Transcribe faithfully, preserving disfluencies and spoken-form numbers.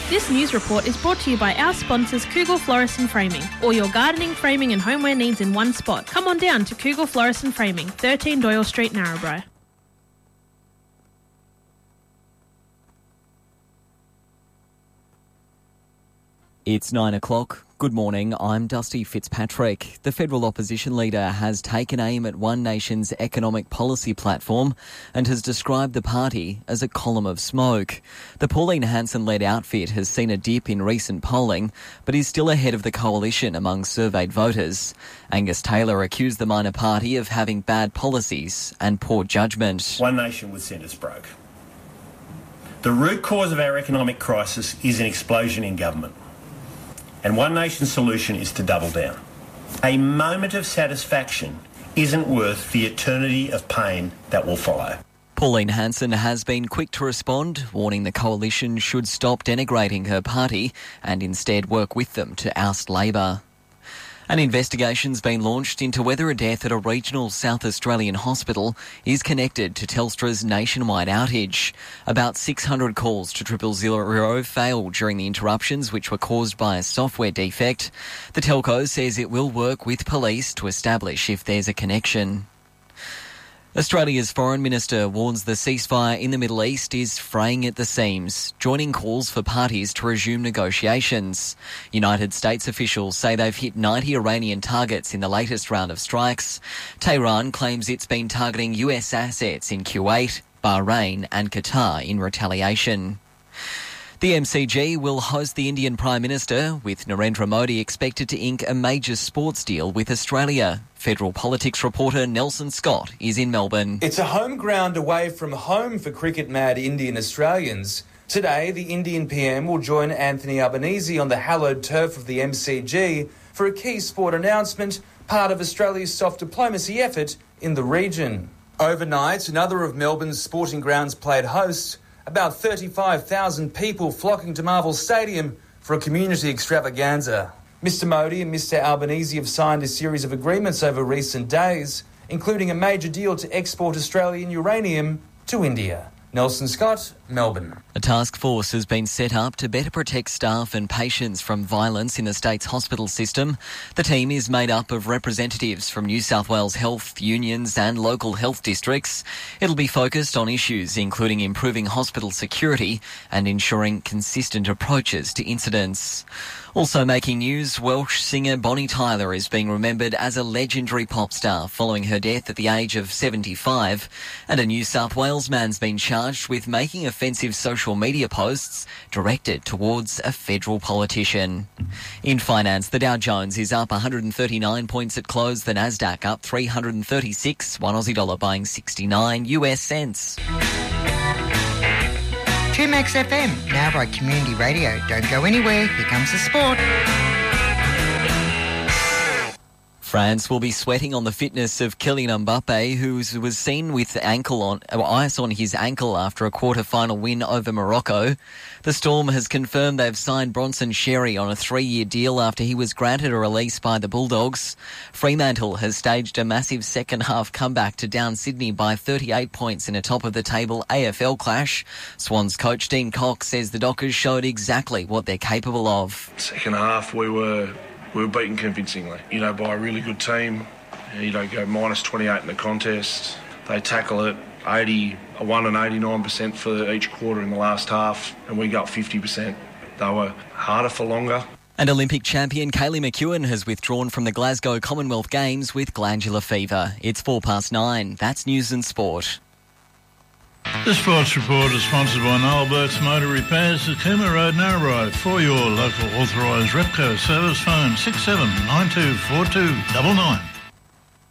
This news report is brought to you by our sponsors Kugel Florist and Framing. All your gardening, framing and homeware needs in one spot. Come on down to Kugel Florist and Framing, thirteen Doyle Street, Narrabri. It's nine o'clock. Good morning, I'm Dusty Fitzpatrick. The federal opposition leader has taken aim at One Nation's economic policy platform and has described the party as a column of smoke. The Pauline Hanson-led outfit has seen a dip in recent polling, but is still ahead of the coalition among surveyed voters. Angus Taylor accused the minor party of having bad policies and poor judgment. One Nation would send us broke. The root cause of our economic crisis is an explosion in government. And One Nation's solution is to double down. A moment of satisfaction isn't worth the eternity of pain that will follow. Pauline Hanson has been quick to respond, warning the coalition should stop denigrating her party and instead work with them to oust Labor. An investigation's been launched into whether a death at a regional South Australian hospital is connected to Telstra's nationwide outage. About six hundred calls to triple zero failed during the interruptions, which were caused by a software defect. The telco says it will work with police to establish if there's a connection. Australia's Foreign Minister warns the ceasefire in the Middle East is fraying at the seams, joining calls for parties to resume negotiations. United States officials say they've hit ninety Iranian targets in the latest round of strikes. Tehran claims it's been targeting U S assets in Kuwait, Bahrain and Qatar in retaliation. The M C G will host the Indian Prime Minister, with Narendra Modi expected to ink a major sports deal with Australia. Federal politics reporter Nelson Scott is in Melbourne. It's a home ground away from home for cricket-mad Indian Australians. Today, the Indian P M will join Anthony Albanese on the hallowed turf of the M C G for a key sport announcement, part of Australia's soft diplomacy effort in the region. Overnight, another of Melbourne's sporting grounds played host, about thirty-five thousand people flocking to Marvel Stadium for a community extravaganza. Mister Modi and Mister Albanese have signed a series of agreements over recent days, including a major deal to export Australian uranium to India. Nelson Scott, Melbourne. A task force has been set up to better protect staff and patients from violence in the state's hospital system. The team is made up of representatives from New South Wales health unions and local health districts. It'll be focused on issues including improving hospital security and ensuring consistent approaches to incidents. Also making news, Welsh singer Bonnie Tyler is being remembered as a legendary pop star following her death at the age of seventy-five. And a New South Wales man's been charged with making offensive social media posts directed towards a federal politician. In finance, the Dow Jones is up one hundred thirty-nine points at close, the Nasdaq up three hundred thirty-six, one Aussie dollar buying sixty-nine U S cents. two Max F M, now by Community Radio. Don't go anywhere, here comes the sport. France will be sweating on the fitness of Kylian Mbappe, who was seen with ankle on, or ice on his ankle after a quarter-final win over Morocco. The Storm has confirmed they've signed Bronson Xerri on a three-year deal after he was granted a release by the Bulldogs. Fremantle has staged a massive second-half comeback to down Sydney by thirty-eight points in a top-of-the-table A F L clash. Swans coach Dean Cox says the Dockers showed exactly what they're capable of. Second half, we were... We were beaten convincingly, you know, by a really good team. You know, go minus twenty-eight in the contest. They tackle it eighty-one and eighty-nine percent for each quarter in the last half, and we got fifty percent. They were harder for longer. And Olympic champion Kaylee McEwen has withdrawn from the Glasgow Commonwealth Games with glandular fever. It's four past nine. That's news and sport. The Sports Report is sponsored by Noel Burt's Motor Repairs at Cooma Road, Narrabri. For your local authorised Repco service, phone six seven nine two four two nine nine.